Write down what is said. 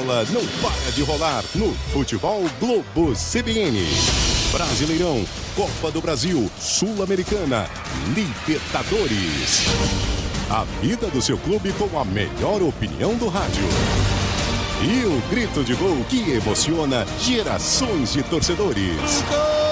bola não para de rolar no Futebol Globo CBN. Brasileirão, Copa do Brasil, Sul-Americana, Libertadores. A vida do seu clube com a melhor opinião do rádio. E o grito de gol que emociona gerações de torcedores.